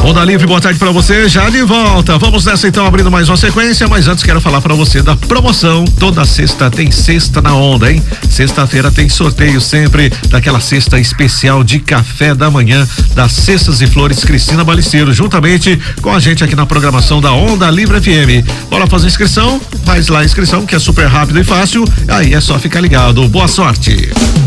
Onda Livre, boa tarde pra você, já de volta. Vamos nessa então, abrindo mais uma sequência, mas antes quero falar pra você da promoção. Toda sexta tem cesta na Onda, hein? Sexta-feira tem sorteio sempre daquela cesta especial de café da manhã das Cestas e Flores Cristina Baliceiro, juntamente com a gente aqui na programação da Onda Livre FM. Bora fazer inscrição? Faz lá a inscrição, que é super rápido e fácil. Aí é só ficar ligado. Boa sorte.